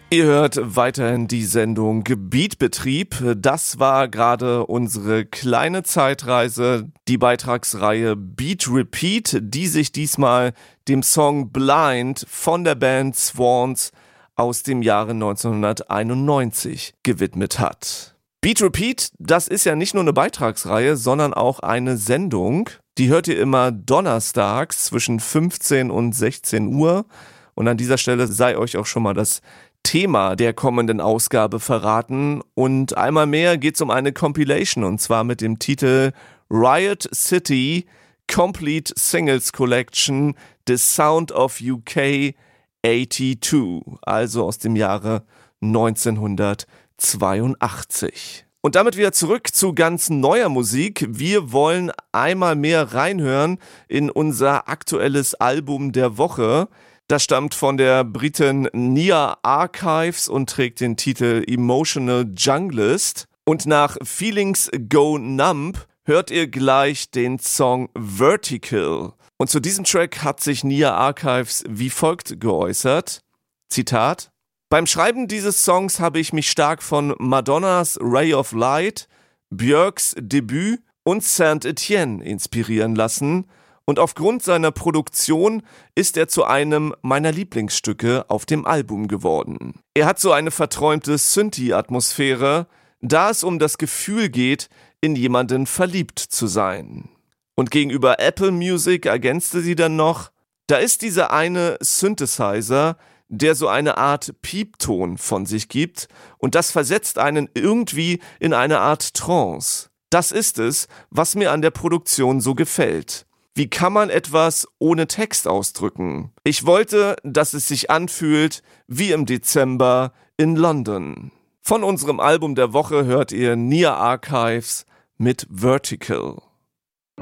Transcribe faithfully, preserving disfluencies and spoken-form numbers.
Ihr hört weiterhin die Sendung Beatbetrieb. Das war gerade unsere kleine Zeitreise, die Beitragsreihe Beat Repeat, die sich diesmal dem Song Blind von der Band Swans aus dem Jahre neunzehnhunderteinundneunzig gewidmet hat. Beat Repeat, das ist ja nicht nur eine Beitragsreihe, sondern auch eine Sendung. Die hört ihr immer donnerstags zwischen fünfzehn und sechzehn Uhr. Und an dieser Stelle sei euch auch schon mal das Thema der kommenden Ausgabe verraten. Und einmal mehr geht es um eine Compilation, und zwar mit dem Titel Riot City Complete Singles Collection The Sound of U K zweiundachtzig, also aus dem Jahre neunzehnhundertzweiundachtzig. Und damit wieder zurück zu ganz neuer Musik. Wir wollen einmal mehr reinhören in unser aktuelles Album der Woche. Das stammt von der Britin Nia Archives und trägt den Titel Emotional Junglist. Und nach Feelings Go Numb hört ihr gleich den Song Vertical. Und zu diesem Track hat sich Nia Archives wie folgt geäußert. Zitat: Beim Schreiben dieses Songs habe ich mich stark von Madonnas Ray of Light, Björks Debüt und Saint-Etienne inspirieren lassen. Und aufgrund seiner Produktion ist er zu einem meiner Lieblingsstücke auf dem Album geworden. Er hat so eine verträumte Synthie-Atmosphäre, da es um das Gefühl geht, in jemanden verliebt zu sein. Und gegenüber Apple Music ergänzte sie dann noch: Da ist dieser eine Synthesizer, der so eine Art Piepton von sich gibt, und das versetzt einen irgendwie in eine Art Trance. Das ist es, was mir an der Produktion so gefällt. Wie kann man etwas ohne Text ausdrücken? Ich wollte, dass es sich anfühlt wie im Dezember in London. Von unserem Album der Woche hört ihr Nia Archives mit Vertical.